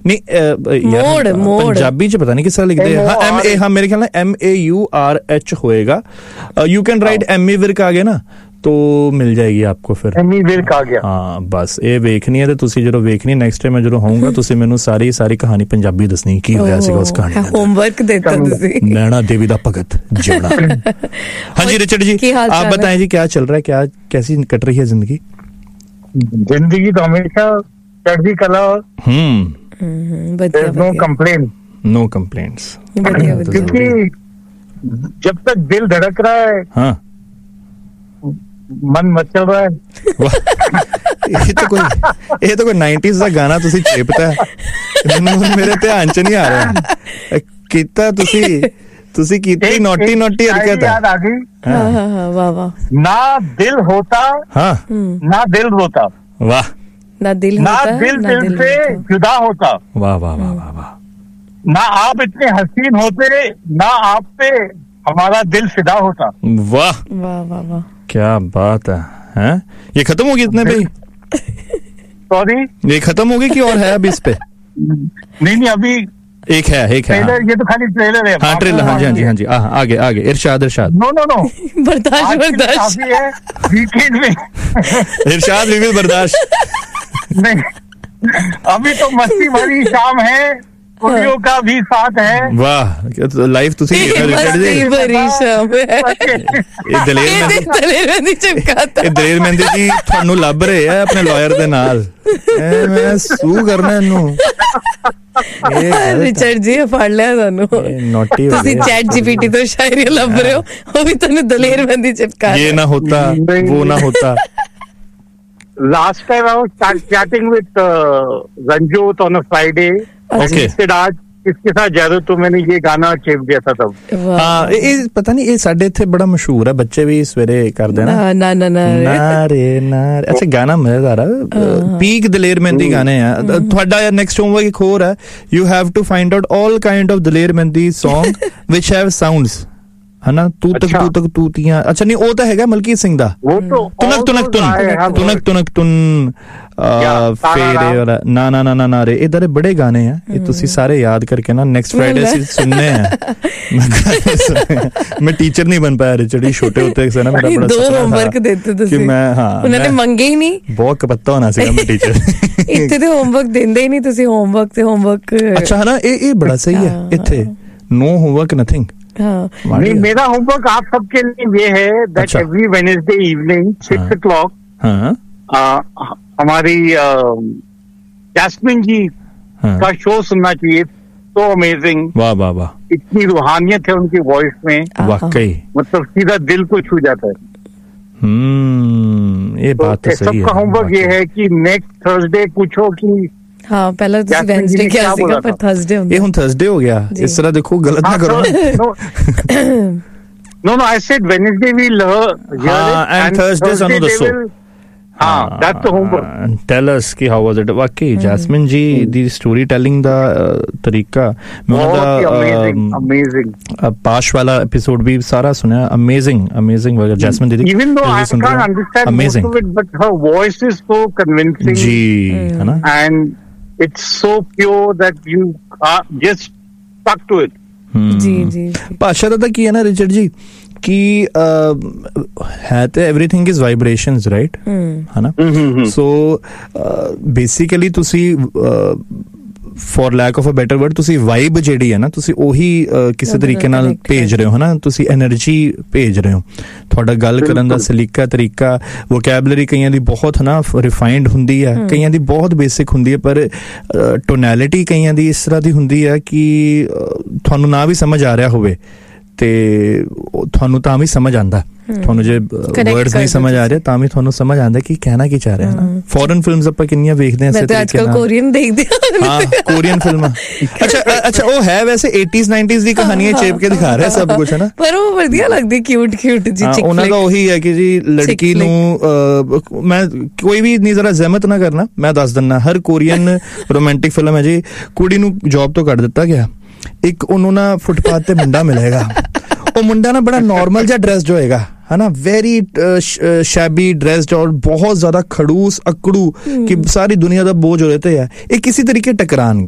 नहीं पंजाबी च पता नहीं किस तरह लिखते हैं. हाँ MA, हाँ मेरे ख्याल में MAURH होएगा. You can write MA Virk आ गया ना तो मिल जाएगी आपको फिर. MA विर्क आ गया. हाँ बस ਇਹ ਵੇਖਣੀ ਹੈ ਤੇ ਤੁਸੀਂ ਜਦੋਂ ਵੇਖਣੀ ਨੈਕਸਟ ਟਾਈਮ ਮੈਂ ਜਦੋਂ ਹੋਊਂਗਾ ਤੁਸੀਂ ਮੈਨੂੰ ਸਾਰੀ ਕਹਾਣੀ ਪੰਜਾਬੀ ਦੱਸਣੀ ਕੀ ਹੋਇਆ ਸੀਗਾ ਉਸ ਕਹਾਣੀ ਦਾ. ਹੋਮਵਰਕ ਦੇਤਾ ਤੁਸੀਂ. नैना देवी ਦਾ ਭਗਤ ਜਿਉਣਾ. हाँ जी रिचर्ड जी आप बताएं जी क्या चल रहा है, क्या कैसी कट रही है जिंदगी? जिंदगी तो हमेशा चढ़ती कला. No complain. No complaints. क्योंकि जब तक दिल धड़क रहा है हाँ मन मचल रहा है. ਇਹ ਤਾਂ ਕੋਈ 90s ਦਾ ਗਾਣਾ ਤੁਸੀਂ ਚੇਪਤਾ ਮੈਨੂੰ ਮੇਰੇ ਧਿਆਨ ਚ ਨਹੀਂ ਆ ਰਿਹਾ. ਕੀਤਾ ਤੁਸੀਂ ਕੀਤੀ ਨੋਟੀ ਹਰਕਤ. याद आ गई. हाँ वाह वाह. ना दिल होता हाँ ना दिल रोता. वाह. ना दिल से जुदा होता. वाह वाह वाह वाह वाह. ना आप इतने हसीन होते ना आप पे हमारा दिल फिदा होता. वाह वाह वाह वाह. क्या बात है. हैं ये खत्म होगी इतने पे? सॉरी ये खत्म होगी कि और है अभी इस पे? नहीं अभी एक है ट्रेलर. ये तो खाली ट्रेलर है. हाँ ट्रेलर. हाँ जी आगे इरशाद. नो बर्दाश्त है वीकेंड में. इरशाद वी विल बर्दाश्त नहीं. अभी तो मस्ती भरी शाम है, कुड़ियों का भी साथ है. वाह लाइफ ਤੁਸੀਂ ਮਸਤੀ ਭਰੀ ਸ਼ਾਮ ਹੈ. ਇਹ ਦਲੇਰ ਮਹਿੰਦੀ ਜੀ ਤੁਹਾਨੂੰ ਲੱਭ ਰਹੇ ਆ ਆਪਣੇ ਲਾਇਰ ਦੇ ਨਾਲ. ਮੈਂ ਸੂ ਕਰਨਾ ਇਹਨੂੰ. ਰਿਚਰਡ ਜੀ ਫੜ ਲਿਆ ਤੁਹਾਨੂੰ. ਤੁਸੀਂ ਚੈਟ GPT ਤੋਂ ਸ਼ਾਇਰੀ ਲੱਭ ਰਹੇ ਹੋ, ਉਹ ਵੀ ਤੁਹਾਨੂੰ ਦਲੇਰ ਮਹਿੰਦੀ ਚਿਪਕਾ. ਇਹ ਨਾ ਹੋਤਾ वो ना होता. Last time I was chatting with Ranjot on a Friday. Okay. आज इसके साथ ज्यादा तो मैंने ये गाना चेप दिया था तब. हाँ ਇਹ ਪਤਾ ਨਹੀਂ ਇਹ ਸਾਡੇ ਇੱਥੇ ਬੜਾ ਮਸ਼ਹੂਰ ਹੈ, ਬੱਚੇ ਵੀ ਸਵੇਰੇ ਕਰਦੇ ਨਾ ਨਾ. ਅੱਛਾ ਗਾਣਾ ਮਜ਼ੇਦਾਰ ਹੈ. ਪੀਕ ਦਲੇਰ ਮਹਿੰਦੀ ਗਾਣੇ ਆ. ਤੁਹਾਡਾ ਨੈਕਸਟ ਹੋਮਵਰਕ ਇੱਕ ਹੋਰ ਹੈ. You have to find out all kind of Daler Mehndi song which have sounds है ना. तू तक तूतियां. अच्छा नहीं वो तो हैगा मलकीत सिंह दा. वो तो तुनक तुन फेरे वाला ना रे. इधर बड़े गाने हैं ये तुसी सारे याद करके ना नेक्स्ट फ्राइडे से सुनने हैं. मैं टीचर नहीं बन पाया रिचर्ड. छोटे होते से ना मेरा बड़ा दो होमवर्क देते थे कि मैं हाँ उन्होंने मंगे ही नहीं. बहुत कपत्ता होना सीगा मैं टीचर. इतने तो होमवर्क देंदे ही नहीं तुसी. होमवर्क अच्छा है ना. ये बड़ा सही है. इत्थे नो होमवर्क नथिंग. नहीं मेरा होमवर्क आप सबके लिए ये है that every Wednesday evening 6 o'clock हमारी जैस्मिन जी का शो सुनना चाहिए. तो अमेजिंग. वाह वाह वाह. इतनी रूहानियत है उनकी वॉइस में. वाकई मतलब सीधा दिल को छू जाता है. ये बात तो सही है. सबका होमवर्क ये है कि नेक्स्ट थर्सडे पूछो कि हाँ पहले तो वेडनेसडे क्या सीगा पर थर्सडे हो गया. ये हुन थर्सडे हो गया. इस तरह देखो गलत ना करो. No I said Wednesday we'll and Thursday ਸਾਨੂੰ ਦੱਸੋ. हाँ that's the homework. Tell us कि how was it. वाकई जैस्मिन जी दी स्टोरी टेलिंग दा तरीका मैं अमेजिंग. पाश वाला एपिसोड भी सारा सुना. अमेजिंग वगैरह जैस्मिन दीदी. Even though I can't understand most of it, but her voice is so convincing. जी है ना. And it's so pure that you just stuck to it. जी भाषा ਦਾ ਕੀ ਹੈ ਨਾ ਰਿਚਰਡ ਜੀ कि है तो एवरीथिंग इज वाइब्रेशंस राइट है ना. सो बेसिकली तुसी for lack of a better word तुसी वाइब ਜਿਹੜੀ ਹੈ ਨਾ ਤੁਸੀਂ ਉਹੀ ਕਿਸੇ ਤਰੀਕੇ ਨਾਲ ਭੇਜ ਰਹੇ ਹੋ ਹੈ ਨਾ. ਤੁਸੀਂ એનર્ਜੀ ਭੇਜ ਰਹੇ ਹੋ. ਤੁਹਾਡਾ ਗੱਲ ਕਰਨ ਦਾ ਸਲੀਕਾ ਤਰੀਕਾ ਵੋਕੈਬਲਰੀ ਕਈਆਂ ਦੀ ਬਹੁਤ ਨਾ ਰਿਫਾਈਨਡ ਹੁੰਦੀ ਹੈ, ਕਈਆਂ ਦੀ ਬਹੁਤ ਬੇਸਿਕ ਹੁੰਦੀ ਹੈ, ਪਰ ਟੋਨੈਲਿਟੀ ਕਈਆਂ ਦੀ ਇਸ ਤਰ੍ਹਾਂ ਦੀ ਹੁੰਦੀ ਹੈ ਕਿ ਤੁਹਾਨੂੰ ਨਾ ਵੀ ਸਮਝ ਆ ਰਿਹਾ ਹੋਵੇ ਤੇ ਤੁਹਾਨੂੰ ਤਾਂ ਵੀ ਸਮਝ ਆਂਦਾ. ਤੁਹਾਨੂੰ ਜੇ ਵਰਡਸ ਨਹੀਂ ਸਮਝ ਆ ਰਹੇ ਤਾਂ ਵੀ ਤੁਹਾਨੂੰ ਸਮਝ ਆਂਦਾ ਕਿ ਕਹਿਣਾ ਕੀ ਚਾਹ ਰਿਹਾ ਹੈ. ਫੋਰਨ ਫਿਲਮਸ ਆਪਾਂ ਕਿੰਨੀਆਂ ਵੇਖਦੇ ਹਾਂ. ਮੈਂ ਤਾਂ ਅੱਜਕੱਲ ਕੋਰੀਅਨ ਦੇਖਦੀ ਹਾਂ. ਕੋਰੀਅਨ ਫਿਲਮਾਂ. ਅੱਛਾ ਉਹ ਹੈ ਵੈਸੇ 80s 90s ਦੀ ਕਹਾਣੀਆਂ ਚੇਪ ਕੇ ਦਿਖਾ ਰਿਹਾ ਸਭ ਕੁਝ ਹੈ ਨਾ. ਪਰ ਉਹ ਵਧੀਆ ਲੱਗਦੀ ਕਿਊਟ ਜੀ. ਉਹਨਾਂ ਦਾ ਉਹੀ ਹੈ ਕਿ ਜੀ ਲੜਕੀ ਨੂੰ ਮੈਂ ਕੋਈ ਵੀ ਨਹੀਂ ਜ਼ਰਾ ਜ਼ਹਿਮਤ ਨਾ ਕਰਨਾ ਮੈਂ ਦੱਸ ਦਿੰਦਾ. ਹਰ ਕੋਰੀਅਨ ਰੋਮਾਂਟਿਕ ਫਿਲਮ ਹੈ ਜੀ ਕੁੜੀ ਨੂੰ ਜੌਬ ਤੋਂ ਕੱਢ ਦਿੱਤਾ ਗਿਆ. ਇੱਕ ਉਹਨੂੰ ਨਾ ਫੁੱਟਪਾਥ ਤੇ ਮੁੰਡਾ ਮਿਲੇਗਾ. ਉਹ ਮੁੰਡਾ ਨਾ ਬੜਾ ਨॉर्मल ਜਿਹਾ ਡਰੈਸਡ ਹੋਏਗਾ है ना. वेरी शैबी ड्रेस्ड और बहुत ज्यादा खड़ूस अकड़ू कि सारी दुनिया का बोझ हो रहे थे. ये किसी तरीके टकरान